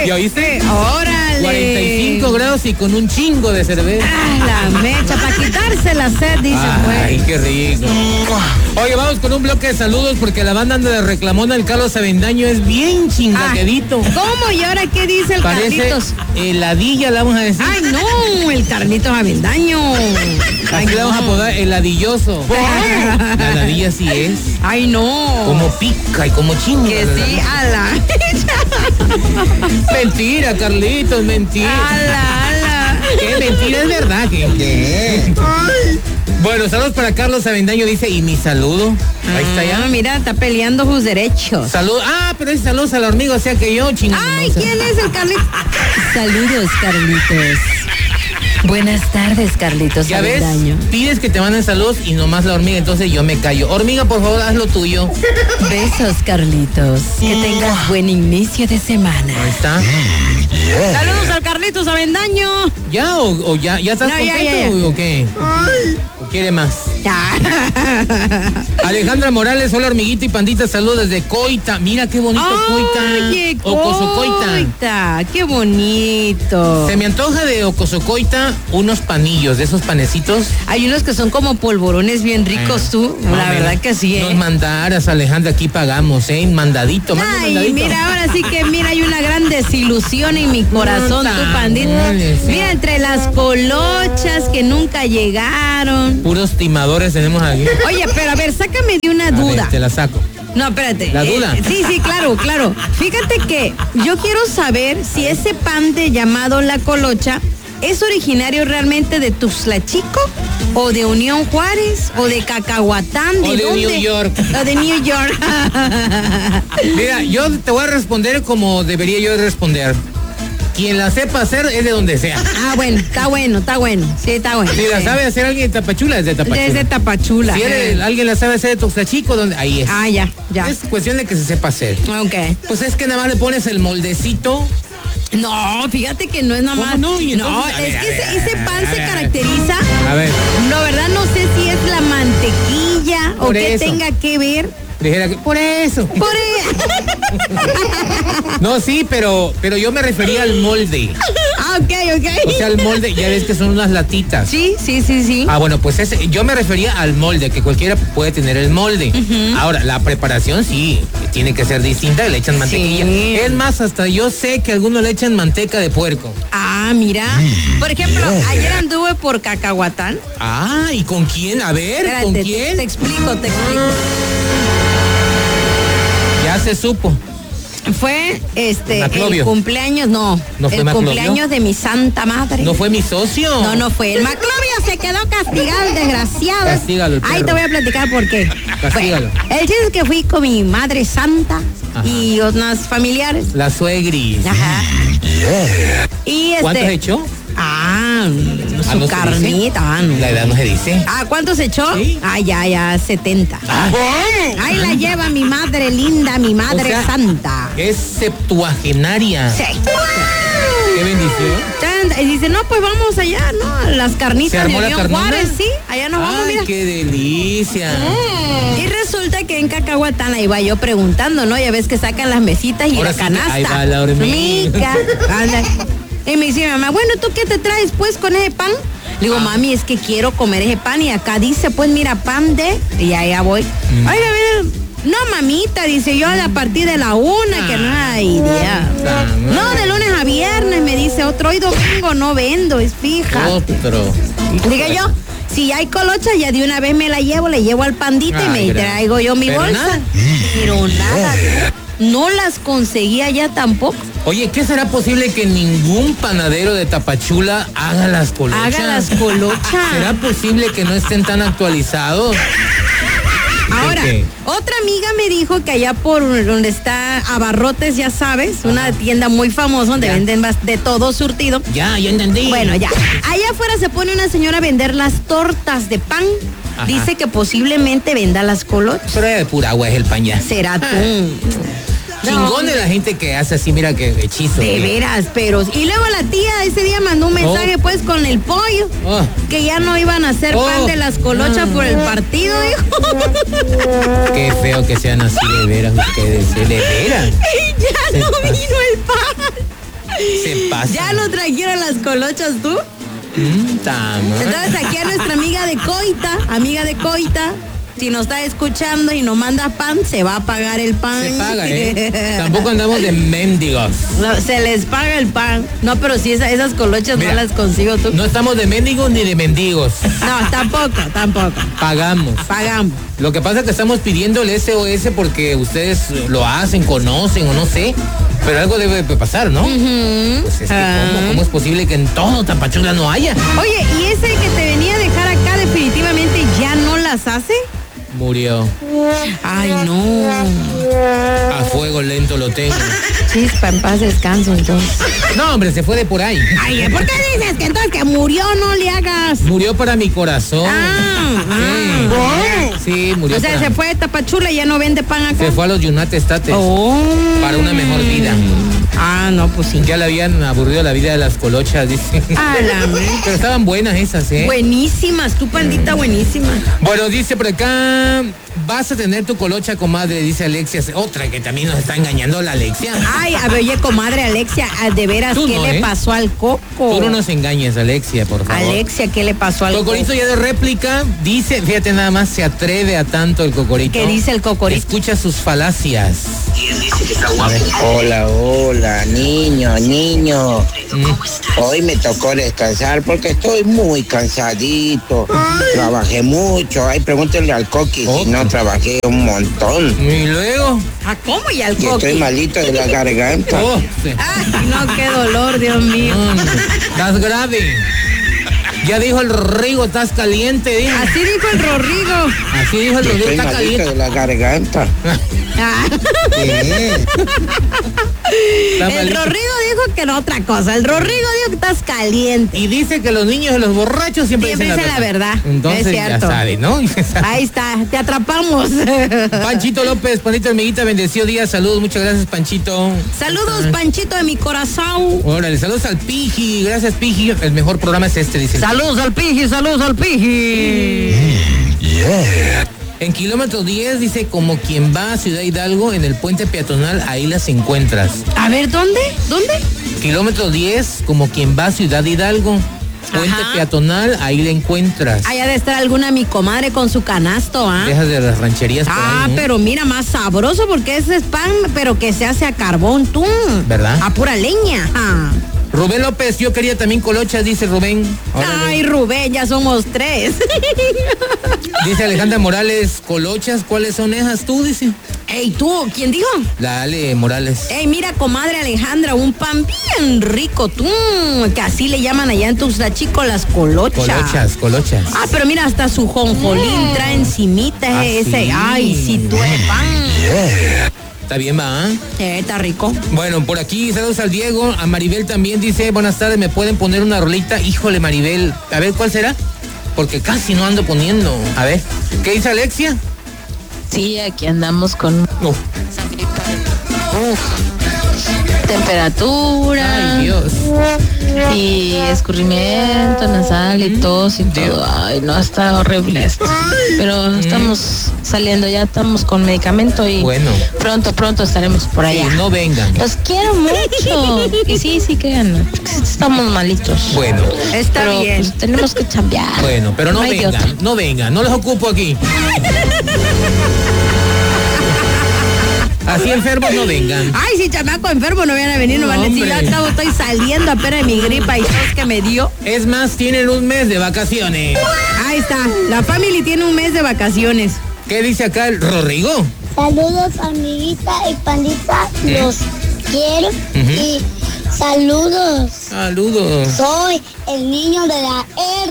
¿Ya oíste? ¡Órale! 45 grados y con un chingo de cerveza. La mecha, para quitarse la sed, dice. Ay, qué rico. Oye, vamos con un bloque de saludos porque la banda anda de reclamón al Carlos Avendaño es bien chingaquedito. ¿Cómo? ¿Y ahora qué dice el Parece Carlitos? heladilla, le vamos a decir. Ay, no, el Carlitos Avendaño. Así le vamos a apodar heladilloso. La heladilla sí es. Ay, no. Como pica y como chinga. Que sí, ala. Mentira, Carlitos, mentira. Ala. ¿Qué mentira? Es verdad, gente. Bueno, saludos para Carlos Avendaño, dice, y mi saludo. Ahí está ya. Mira, está peleando sus derechos. Saludos. Pero es saludos a la hormiga, o sea que yo, chingada. Ay, ¿quién es el Carlitos? Saludos, Carlitos. Buenas tardes, Carlitos Ya ves, Avendaño. pides que te manden saludos y nomás la hormiga, entonces yo me callo. Hormiga, por favor, haz lo tuyo. Besos, Carlitos. Que tengas buen inicio de semana. Ahí está. Saludos al Carlitos Avendaño. ¿Ya o ya estás No, contento ya. o qué? ¿O quiere más? Ya. Alejandra Morales, hola hormiguita y pandita, saludos desde Coita. Mira qué bonito Oye, Coita. Ocosocoita. Coita, qué bonito. Se me antoja de Ocosocoita unos panillos, de esos panecitos. Hay unos que son como polvorones bien ricos, tú. La verdad que sí, Nos mandaras, Alejandra, aquí pagamos, mandadito, manda Ay, mandadito. mira, ahora sí que mira, hay una gran desilusión en mi corazón, No, tu pandita. sí. Mira, entre las colochas que nunca llegaron. Puros timadores tenemos aquí. Oye, pero a ver, sácame de una A ver, duda. te la saco. No, espérate. ¿La duda? Sí, claro. Fíjate que yo quiero saber si ese pan de llamado La Colocha es originario realmente de Tuxtlachico o de Unión Juárez o de Cacahuatán. O de dónde? New York. O de New York. Mira, yo te voy a responder como debería yo responder. Quien la sepa hacer es de donde sea. Bueno, está bueno. Sí, está bueno. Si la Sí. sabe hacer alguien de Tapachula, es de Tapachula. Desde Tapachula. Si alguien la sabe hacer de Tuxtlachico, donde ahí es. Ya. Es cuestión de que se sepa hacer. Ok. Pues es que nada más le pones el moldecito. No, fíjate que no es nada más. ¿Cómo no? Y No, entonces, es a que ver, ese pan se caracteriza. A ver, No, verdad, no sé si es la mantequilla o Por qué eso. tenga que ver. dijera que por eso. Por No, sí, pero yo me refería al molde. ok. O sea, el molde, ya ves que son unas latitas. Sí. Bueno, pues yo me refería al molde, que cualquiera puede tener el molde. Ahora, la preparación sí, tiene que ser distinta, le echan mantequilla. Sí. Es más, hasta yo sé que algunos le echan manteca de puerco. Mira. Por ejemplo, ayer anduve por Cacahuatán. ¿Y con quién? A ver, Espérate, ¿con quién? Te explico. Ya se supo. Fue el Maclovio. cumpleaños, no fue el Maclovio? cumpleaños de mi santa madre. ¿No fue mi socio? No fue. El Maclovio se quedó castigado, el desgraciado. Castígalo, el Ahí perro. te voy a platicar por qué. Castígalo. El chiste es que fui con mi madre santa Ajá. y unas familiares. La suegris. Ajá. Y ¿Cuántos echó? su ¿no se carnita. dice? La edad no se dice. ¿Cuántos echó? Sí. Ya, 70. Ahí la lleva mi madre linda, mi madre O sea, santa. Es septuagenaria. Sí. Qué bendición. Y dice, no, pues vamos allá, ¿no? Las ¿Se carnitas de armó la Unión carnona? Juárez, sí. Allá nos vamos, Ay, mira. qué delicia. Y resulta que en Cacahuatán ahí va yo preguntando, ¿no? Ya ves que sacan las mesitas y Ahora la sí que canasta. ahí va la hormiga. Mica, anda. Y me dice mi mamá, bueno, ¿tú qué te traes pues con ese pan? Le digo, mami, es que quiero comer ese pan y acá dice, pues mira, pan de... Y allá voy. Oiga, a ver, no, mamita, dice yo a partir de la 1, que no hay idea. No, de lunes a viernes, me dice otro. Hoy domingo no vendo, es fija. Otro. Diga yo, si hay colocha, ya de una vez me la llevo, le llevo al pandita y me traigo yo mi Pero bolsa. nada. Pero nada, no las conseguía ya tampoco. Oye, ¿qué será posible que ningún panadero de Tapachula haga las colochas? ¿Será posible que no estén tan actualizados? Ahora, ¿Qué? otra amiga me dijo que allá por donde está Abarrotes, ya sabes, una tienda muy famosa donde venden de todo surtido. Ya entendí. Bueno, ya. Allá afuera se pone una señora a vender las tortas de pan. Ajá. Dice que posiblemente venda las colochas. Pero de pura agua es el pan ya. Será tú. Chingón de la gente que hace así, mira que hechizo. De veras, pero... Y luego la tía ese día mandó un mensaje pues con el pollo, que ya no iban a hacer pan de las colochas por el partido, dijo. Qué feo que sean así de veras ustedes, de veras. Y ya no vino el pan. Se pasa. ¿Ya no trajeron las colochas tú? Entonces aquí a nuestra amiga de Coita, si nos está escuchando y nos manda pan, se va a pagar el pan. Se paga, Tampoco andamos de mendigos. No, se les paga el pan. No, pero si esas colochas no las consigo tú. No estamos de mendigos ni de mendigos. No, tampoco. Pagamos. Lo que pasa es que estamos pidiendo el SOS porque ustedes lo hacen, conocen o no sé. Pero algo debe pasar, ¿no? Pues es que ¿cómo es posible que en todo Tapachula no haya? Oye, ¿y ese que te venía a dejar acá definitivamente ya no las hace? Murió. Ay, no. A fuego lento lo tengo. Chispa, en paz descanso entonces. No, hombre, se fue de por ahí. Ay, ¿por qué dices que entonces que murió? No le hagas. Murió para mi corazón. Sí, murió. O sea, se fue de Tapachula y ya no vende pan acá. Se fue a los United States. Para una mejor vida. No, pues sí. Ya le habían aburrido la vida de las colochas, dice. Pero estaban buenas esas, Buenísimas, tu pandita buenísima. Bueno, dice por acá, vas a tener tu colocha, comadre, dice Alexia. Otra que también nos está engañando, la Alexia. Ay, a ver, oye, comadre Alexia, de veras, ¿qué le pasó al Coco? Tú no nos engañes, Alexia, por favor. Alexia, ¿qué le pasó al Cocorito? Cocorito ya de réplica, dice, fíjate nada más, se atreve a tanto el Cocorito. ¿Qué dice el Cocorito? Escucha sus falacias. Hola, niño. Hoy me tocó descansar porque estoy muy cansadito. Trabajé mucho. Ay, pregúntenle al Coqui si no trabajé un montón. ¿Y luego? ¿Cómo y al Coqui? Estoy malito de la garganta. Sí. Ay, no, qué dolor, Dios mío. Estás grave. Ya dijo el Rorrigo, estás caliente, dijo. Así dijo el Rorrigo. Así dijo el Rorrigo, está caliente. De la garganta. El Rorrigo dijo que no otra cosa. El Rorrigo dijo que estás caliente. Y dice que los niños de los borrachos siempre dicen la verdad. Entonces es cierto. Ya sabe, ¿no? Ahí está, te atrapamos. Panchito López, Panito Hormiguita, bendecido día, saludos, muchas gracias, Panchito. Saludos, Panchito de mi corazón. Órale, saludos al Piji, gracias, Piji. El mejor programa es este, dice. Saludos al Piji. Yeah. En kilómetro 10 dice, como quien va a Ciudad Hidalgo, en el puente peatonal, ahí las encuentras. A ver, ¿dónde? Kilómetro 10, como quien va a Ciudad Hidalgo. Puente peatonal, ahí la encuentras. Allá de estar alguna mi comadre con su canasto, Dejas de las rancherías por ahí, ¿no? Pero mira, más sabroso porque ese es pan, pero que se hace a carbón, tú. ¿Verdad? A pura leña. Rubén López, yo quería también colochas, dice Rubén. Órale. Ay, Rubén, ya somos 3. Dice Alejandra Morales, colochas, ¿cuáles son esas tú? Dice. Ey, ¿tú? ¿Quién dijo? La Ale Morales. Ey, mira, comadre Alejandra, un pan bien rico, tú, que así le llaman allá en Tuxtlachico las colochas. Colochas. Pero mira, hasta su jonjolín trae encimita ese. Sí. Ay, si tú eres pan. Yeah. Está bien, va. Está rico. Bueno, por aquí, saludos al Diego. A Maribel también dice, buenas tardes, ¿me pueden poner una rolita? Híjole, Maribel. A ver, ¿cuál será? Porque casi no ando poniendo. A ver, ¿qué dice Alexia? Sí, aquí andamos con temperatura. Ay, Dios. Y escurrimiento nasal y tos y todo. Ay, no, está horrible esto. Pero estamos saliendo, ya estamos con medicamento y pronto estaremos por allá. Sí, no vengan. Los quiero mucho. Y sí, créanme, estamos malitos. Bueno. Está bien. Pues, tenemos que chambear. Bueno, pero no vengan, no los ocupo aquí. Así enfermos no vengan. Ay, si chamaco enfermo no van a venir, no van a decir, ya estoy saliendo apenas de mi gripa y tos que me dio. Es más, tienen un mes de vacaciones. Ahí está, la family tiene un mes de vacaciones. ¿Qué dice acá el Rodrigo? Saludos, amiguita y pandita, los quiero y saludos. Soy el niño de la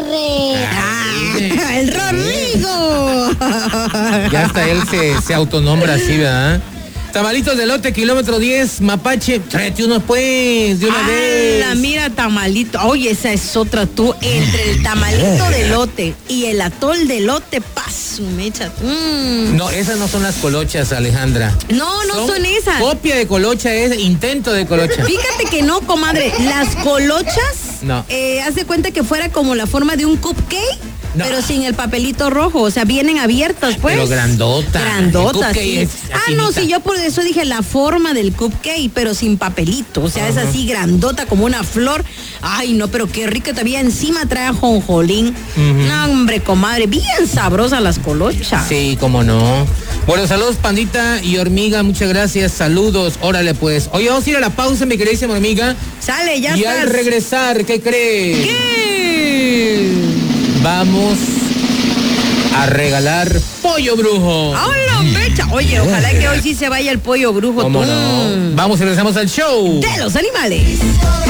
R. El Rodrigo. Ya hasta él se autonombra así, ¿verdad? Tamalitos de elote, kilómetro 10, Mapache, tráete unos pues, de una vez. Mira, tamalito. Oye, esa es otra tú. Entre el tamalito de elote y el atol de elote, paso, mecha. No, esas no son las colochas, Alejandra. No son esas. Copia de colocha es intento de colocha. Fíjate que no, comadre. Las colochas, no. Haz de cuenta que fuera como la forma de un cupcake. No. Pero sin el papelito rojo, o sea, vienen abiertas, pues. Pero grandotas. Grandotas, sí. No, sí, yo por eso dije la forma del cupcake, pero sin papelito. O sea, es así grandota como una flor. Ay, no, pero qué rico. Todavía encima trae ajonjolín. No, hombre, comadre, bien sabrosas las colochas. Sí, cómo no. Bueno, saludos, Pandita y Hormiga, muchas gracias, saludos, órale pues. Oye, vamos a ir a la pausa, mi queridísima Hormiga. Sale, ya y estás. Y al regresar, ¿qué crees? ¿Qué? Vamos a regalar pollo brujo. ¡Hola, mecha! Oye, ojalá que hoy sí se vaya el pollo brujo. ¿Cómo no? Vamos y regresamos al show de los animales.